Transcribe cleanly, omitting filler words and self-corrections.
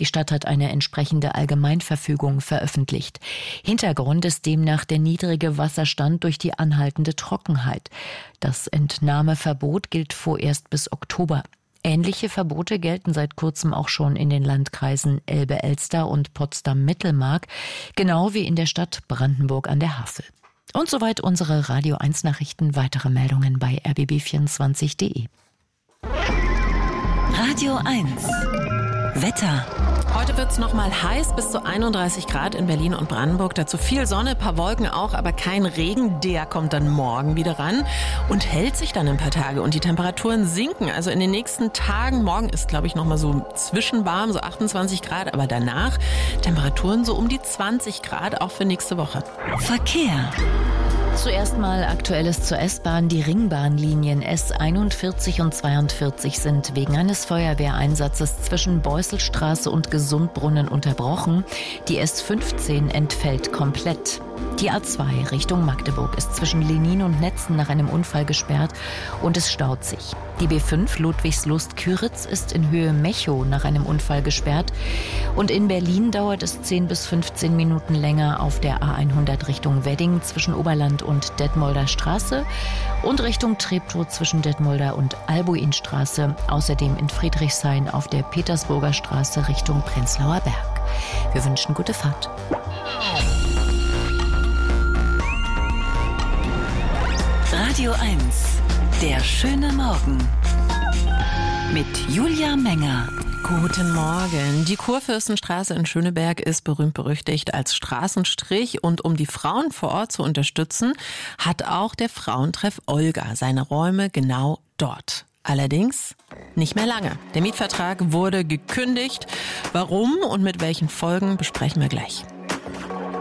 Die Stadt hat eine entsprechende Allgemeinverfügung veröffentlicht. Hintergrund ist demnach der niedrige Wasserstand durch die anhaltende Trockenheit. Das Entnahmeverbot gilt vorerst bis Oktober. Ähnliche Verbote gelten seit kurzem auch schon in den Landkreisen Elbe-Elster und Potsdam-Mittelmark, genau wie in der Stadt Brandenburg an der Havel. Und soweit unsere Radio 1 Nachrichten. Weitere Meldungen bei rbb24.de. Radio 1 Wetter. Heute wird es nochmal heiß, bis zu 31 Grad in Berlin und Brandenburg. Dazu viel Sonne, ein paar Wolken auch, aber kein Regen. Der kommt dann morgen wieder ran und hält sich dann ein paar Tage. Und die Temperaturen sinken. Also in den nächsten Tagen, morgen ist, glaube ich, nochmal so zwischenwarm, so 28 Grad. Aber danach Temperaturen so um die 20 Grad, auch für nächste Woche. Verkehr. Zuerst mal Aktuelles zur S-Bahn. Die Ringbahnlinien S41 und 42 sind wegen eines Feuerwehreinsatzes zwischen Beusselstraße und Gesundbrunnen unterbrochen. Die S15 entfällt komplett. Die A2 Richtung Magdeburg ist zwischen Lenin und Netzen nach einem Unfall gesperrt und es staut sich. Die B5 Ludwigslust-Küritz ist in Höhe Mechow nach einem Unfall gesperrt. Und in Berlin dauert es 10 bis 15 Minuten länger auf der A100 Richtung Wedding zwischen Oberland und Detmolder Straße und Richtung Treptow zwischen Detmolder und Albuinstraße. Außerdem in Friedrichshain auf der Petersburger Straße Richtung Prenzlauer Berg. Wir wünschen gute Fahrt. Radio 1, der schöne Morgen. Mit Julia Menger. Guten Morgen. Die Kurfürstenstraße in Schöneberg ist berühmt-berüchtigt als Straßenstrich. Und um die Frauen vor Ort zu unterstützen, hat auch der Frauentreff Olga seine Räume genau dort. Allerdings nicht mehr lange. Der Mietvertrag wurde gekündigt. Warum und mit welchen Folgen besprechen wir gleich.